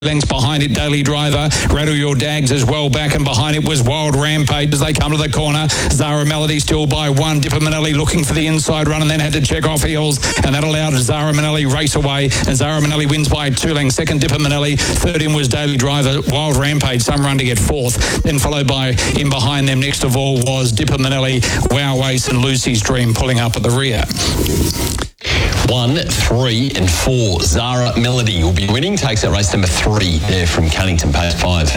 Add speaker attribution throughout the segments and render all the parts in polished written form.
Speaker 1: Lengths behind it, Daily Driver. Rattle Your Dags as well back, and behind it was Wild Rampage as they come to the corner. Zara Melody still by one. Dipper Manelli looking for the inside run and then had to check off heels, and that allowed Zara Manelli race away, and Zara Manelli wins by 2 lengths. Second, Dipper Manelli. Third in was Daily Driver. Wild Rampage, some run to get fourth. Then followed by, in behind them next of all, was Dipper Manelli, Wow Ace and Lucy's Dream pulling up at the rear.
Speaker 2: 1, 3 and 4. Zara Melody will be winning. Takes out race number 3 there from Cunnington, pace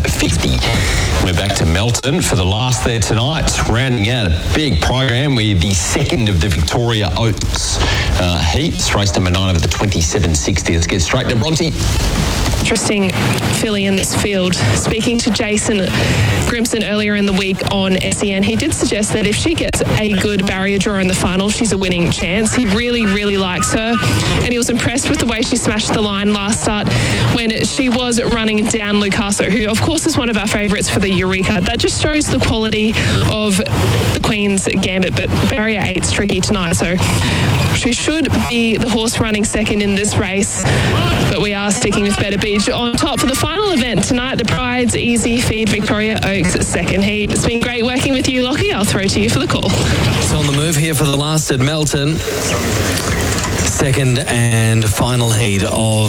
Speaker 2: 5.50. We're back to Melton for the last there tonight. Rounding out a big program with the second of the Victoria Oaks heat. It's race number 9 of the 27.60. Let's get straight to Bronte.
Speaker 3: Interesting filly in this field. Speaking to Jason Grimson earlier in the week on SEN, he did suggest that if she gets a good barrier draw in the final, she's a winning chance. He really, really likes her, and he was impressed with the way she smashed the line last start when she was running down Lucaso, who of course is one of our favourites for the Eureka. That just shows the quality of the Queen's Gambit, but barrier 8's tricky tonight, so she should be the horse running second in this race, but we are sticking with Better Beach on top for the final event tonight, the Pride's Easy Feed Victoria Oaks second heat. It's been great working with you, Lockie. I'll throw to you for the call.
Speaker 4: So on the move here for the last at Melton, second and final heat of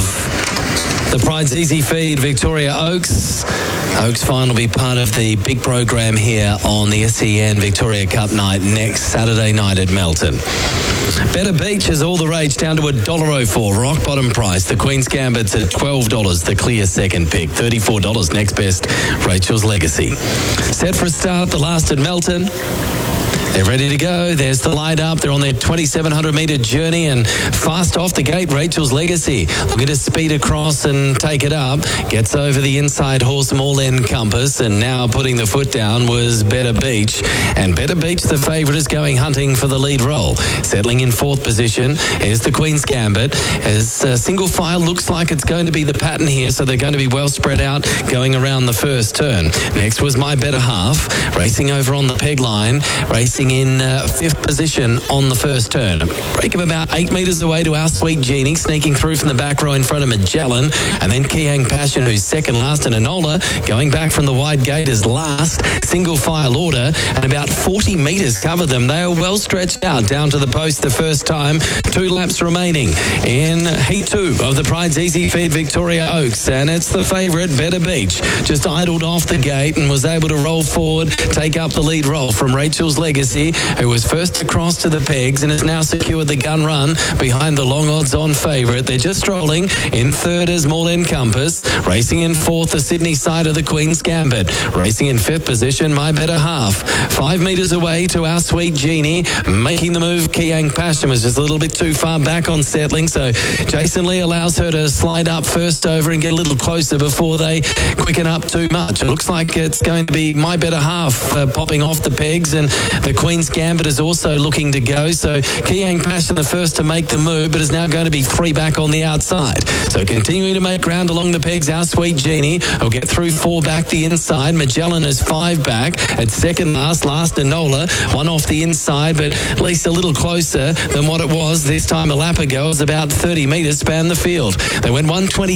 Speaker 4: the Pride's Easy Feed Victoria Oaks. Oaks Fine will be part of the big program here on the SEN Victoria Cup night next Saturday night at Melton. Better Beach is all the rage, down to $1.04, rock bottom price. The Queen's Gambit's at $12, the clear second pick. $34 next best, Rachel's Legacy. Set for a start, the last at Melton. They're ready to go. There's the light up. They're on their 2,700-metre journey, and fast off the gate, Rachel's Legacy. Looking to speed across and take it up. Gets over the inside horse, All End Compass, and now putting the foot down was Better Beach. And Better Beach, the favourite, is going hunting for the lead role. Settling in fourth position is the Queen's Gambit. As single file looks like it's going to be the pattern here, so they're going to be well spread out going around the first turn. Next was My Better Half, racing over on the peg line, racing in fifth position on the first turn. A break of about 8 metres away to Our Sweet Genie, sneaking through from the back row in front of Magellan, and then Kiang Passion, who's second last, and Enola going back from the wide gate as last. Single file order, and about 40 metres cover them. They are well stretched out down to the post the first time. 2 laps remaining in Heat 2 of the Pride's Easy Feed Victoria Oaks, and it's the favourite, Better Beach. Just idled off the gate and was able to roll forward, take up the lead role from Rachel's Legacy, who was first across to the pegs and has now secured the gun run behind the long odds on favourite. They're just strolling in third as All End Compass, racing in fourth the Sydney side of the Queen's Gambit, racing in fifth position My Better Half. 5 metres away to Our Sweet Genie, making the move. Kiang Passion was just a little bit too far back on settling, so Jason Lee allows her to slide up first over and get a little closer before they quicken up too much. It looks like it's going to be My Better Half popping off the pegs, and the Queen's Gambit is also looking to go, so Kiang Passion the first to make the move, but is now going to be 3 back on the outside. So continuing to make ground along the pegs, Our Sweet Genie will get through 4 back the inside. Magellan is 5 back at second last Enola, 1 off the inside, but at least a little closer than what it was this time a lap ago. It was about 30 metres span the field. They went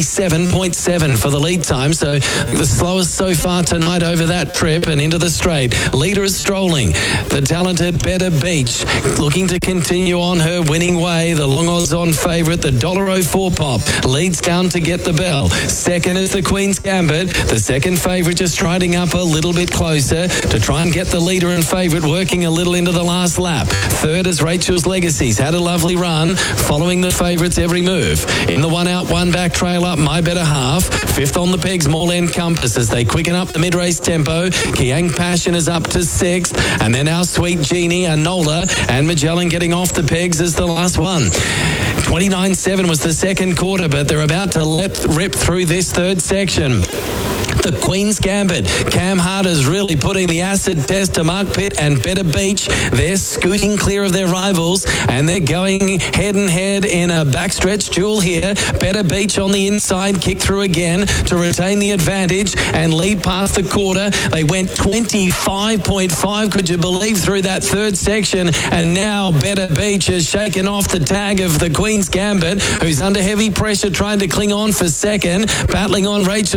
Speaker 4: 1:27.7 for the lead time, so the slowest so far tonight over that trip and into the straight. Leader is strolling. The talented Better Beach looking to continue on her winning way. The long odds on favourite, the $1.04 pop, leads down to get the bell. Second is the Queen's Gambit. The second favourite just striding up a little bit closer to try and get the leader and favourite working a little into the last lap. Third is Rachel's Legacy's had a lovely run, following the favourites every move. In the 1 out, 1 back trail up, My Better Half. Fifth on the pegs, All End Compass as they quicken up the mid-race tempo. Kiang Passion is up to 6th, and then Our Sweet Genie, Enola, and Magellan getting off the pegs as the last one. 29.7 was the second quarter, but they're about to rip through this third section. The Queen's Gambit. Cam Harder's really putting the acid test to Mark Pitt and Better Beach. They're scooting clear of their rivals, and they're going head and head in a backstretch duel here. Better Beach on the inside, kick through again to retain the advantage and lead past the quarter. They went 25.5, could you believe, through that third section, and now Better Beach has shaken off the tag of the Queen's Gambit, who's under heavy pressure trying to cling on for second, battling on Rachel